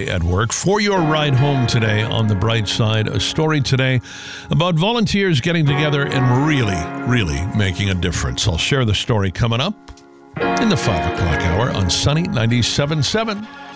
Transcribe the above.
day at work. For your ride home today on the bright side, a story today about volunteers getting together and really making a difference. I'll share the story coming up in the 5 o'clock hour on Sunny 97.7.